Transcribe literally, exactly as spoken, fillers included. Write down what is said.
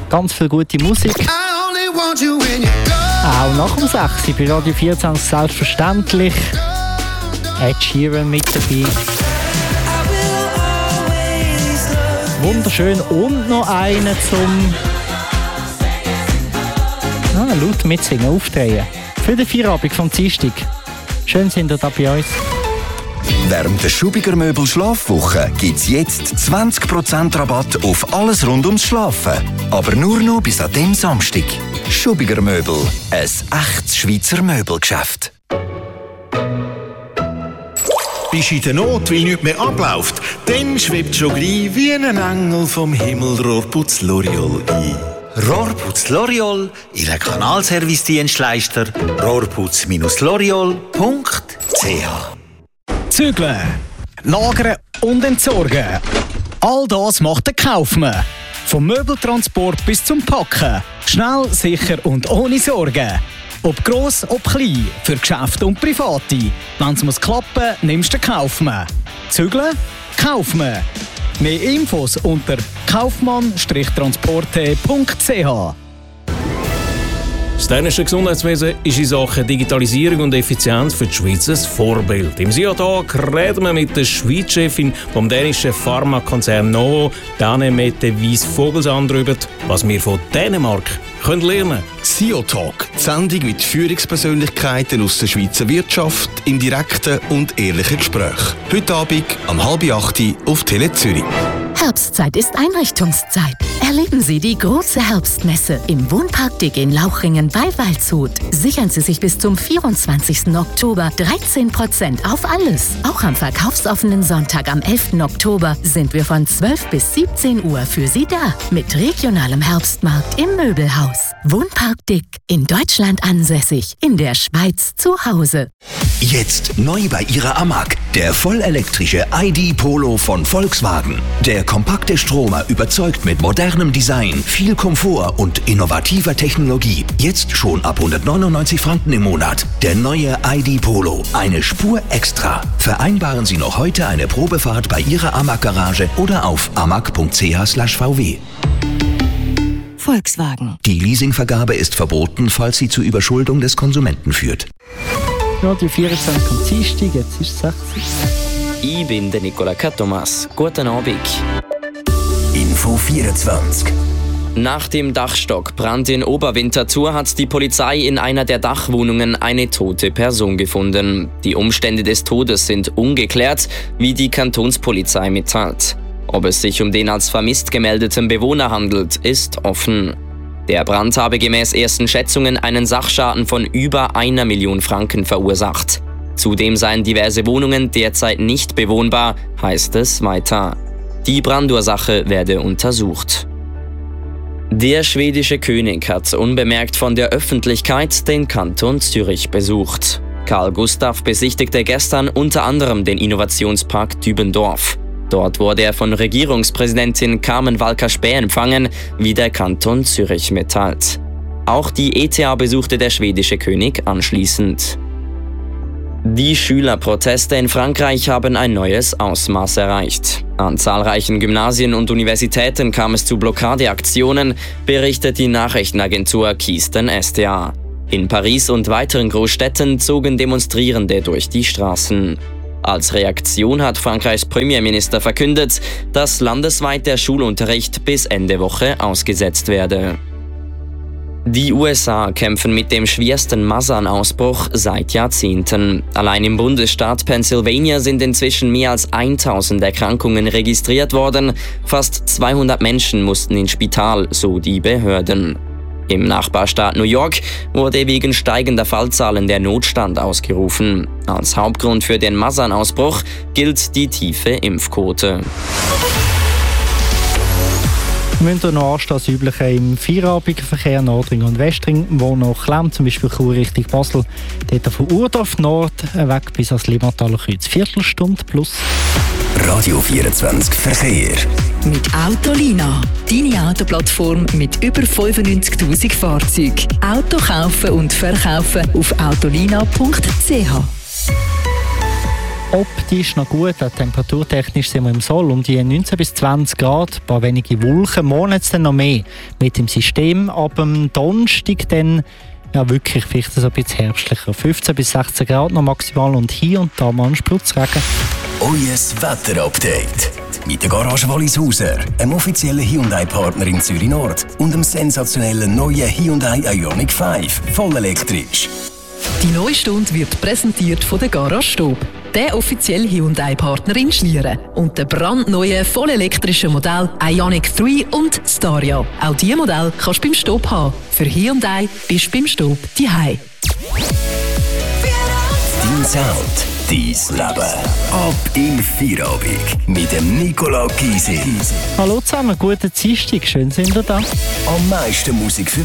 ganz viel gute Musik. Auch nach dem sechs bei Radio vierundzwanzig selbstverständlich. Ed Sheeran mit dabei. Wunderschön. Und noch einen zum ah, laut mitsingen, aufdrehen. Für den Feierabend vom Dienstag. Schön sind ihr da bei uns. Während der Schubiger Möbel Schlafwoche gibt es jetzt zwanzig Prozent Rabatt auf alles rund ums Schlafen. Aber nur noch bis an dem Samstag. Schubiger Möbel, ein echtes Schweizer Möbelgeschäft. Bist in der Not, weil nichts mehr abläuft? Dann schwebt schon gleich wie ein Engel vom Himmel Rohrputz L'Oreal ein. Rohrputz L'Oreal, Ihr Kanalservice-Dienstleister, rohrputz L'Oreal punkt c h. Zügeln, lagern und entsorgen. All das macht der Kaufmann. Vom Möbeltransport bis zum Packen. Schnell, sicher und ohne Sorgen. Ob gross, ob klein, für Geschäfte und Private. Wenn es muss klappen, nimmst du den Kaufmann. Zügeln? Kaufmann. Mehr Infos unter kaufmann transporte punkt c h. Das dänische Gesundheitswesen ist in Sachen Digitalisierung und Effizienz für die Schweiz ein Vorbild. Im SIA-Tag reden wir mit der Schweizchefin vom dänischen Pharmakonzern Novo, Danemette Wies-Vogelsang, darüber, was wir von Dänemark können lernen können. SIA-Talk, die Sendung mit Führungspersönlichkeiten aus der Schweizer Wirtschaft im direkten und ehrlichen Gespräch. Heute Abend um halb acht auf Tele Zürich. Herbstzeit ist Einrichtungszeit. Erleben Sie die große Herbstmesse im Wohnpark Dick in Lauchringen bei Waldshut. Sichern Sie sich bis zum vierundzwanzigsten Oktober dreizehn Prozent auf alles. Auch am verkaufsoffenen Sonntag am elften Oktober sind wir von zwölf bis siebzehn Uhr für Sie da. Mit regionalem Herbstmarkt im Möbelhaus. Wohnpark Dick, in Deutschland ansässig, in der Schweiz zu Hause. Jetzt neu bei Ihrer Amag. Der vollelektrische I D Polo von Volkswagen. Der kompakte Stromer überzeugt mit modernem Design, viel Komfort und innovativer Technologie. Jetzt schon ab hundertneunundneunzig Franken im Monat. Der neue I D Polo. Eine Spur extra. Vereinbaren Sie noch heute eine Probefahrt bei Ihrer Amag-Garage oder auf amag punkt c h slash v w. Volkswagen. Die Leasingvergabe ist verboten, falls sie zur Überschuldung des Konsumenten führt. Radio vierundzwanzig am Dienstag, jetzt ist es sechs. Ich bin der Nicola Katomas. Guten Abend. Info vierundzwanzig. Nach dem Dachstockbrand in Oberwinterthur hat die Polizei in einer der Dachwohnungen eine tote Person gefunden. Die Umstände des Todes sind ungeklärt, wie die Kantonspolizei mitteilt. Ob es sich um den als vermisst gemeldeten Bewohner handelt, ist offen. Der Brand habe gemäß ersten Schätzungen einen Sachschaden von über einer Million Franken verursacht. Zudem seien diverse Wohnungen derzeit nicht bewohnbar, heißt es weiter. Die Brandursache werde untersucht. Der schwedische König hat unbemerkt von der Öffentlichkeit den Kanton Zürich besucht. Karl Gustav besichtigte gestern unter anderem den Innovationspark Dübendorf. Dort wurde er von Regierungspräsidentin Carmen Walker-Späh empfangen, wie der Kanton Zürich mitteilt. Auch die E T H besuchte der schwedische König anschließend. Die Schülerproteste in Frankreich haben ein neues Ausmaß erreicht. An zahlreichen Gymnasien und Universitäten kam es zu Blockadeaktionen, berichtet die Nachrichtenagentur Keystone S D A. In Paris und weiteren Großstädten zogen Demonstrierende durch die Straßen. Als Reaktion hat Frankreichs Premierminister verkündet, dass landesweit der Schulunterricht bis Ende Woche ausgesetzt werde. Die U S A kämpfen mit dem schwersten Masernausbruch seit Jahrzehnten. Allein im Bundesstaat Pennsylvania sind inzwischen mehr als tausend Erkrankungen registriert worden. Fast zweihundert Menschen mussten ins Spital, so die Behörden. Im Nachbarstaat New York wurde wegen steigender Fallzahlen der Notstand ausgerufen. Als Hauptgrund für den Masernausbruch gilt die tiefe Impfquote. Wir müssen noch anstehen, das Übliche im Feierabendverkehr Nordring und Westring, wo noch klemmt, zum Beispiel Chur Richtung Basel. Dort von Urdorf Nord weg bis ans Limataler Kreuz. Viertelstunde plus. Radio vierundzwanzig Verkehr. Mit Autolina. Deine Autoplattform mit über fünfundneunzigtausend Fahrzeugen. Auto kaufen und verkaufen auf autolina punkt c h. optisch noch gut, weil temperaturtechnisch sind wir im Soll um die neunzehn bis zwanzig Grad, ein paar wenige Wolken, morgen jetzt dann noch mehr mit dem System. Ab dem Donnerstag dann ja wirklich vielleicht so ein bisschen herbstlicher, fünfzehn bis sechzehn Grad noch maximal und hier und da mal ein Spritzregen. Euer Wetterupdate mit der Garage Wallishauser, einem offiziellen Hyundai-Partner in Zürich Nord und dem sensationellen neuen Hyundai Ioniq fünf, voll elektrisch. Die neue Stunde wird präsentiert von der Garage Stob, der offizielle Hyundai-Partner in Schlieren. Und der brandneue, vollelektrische Modell Ioniq drei und Staria. Auch diese Modell kannst du beim Stob haben. Für Hyundai bist du beim Stob daheim. Dein Sound, dein Leben. Ab in Feierabend mit dem Nicola Gysi. Hallo zusammen, guten Dienstag, schön sind ihr da. Am meisten Musik für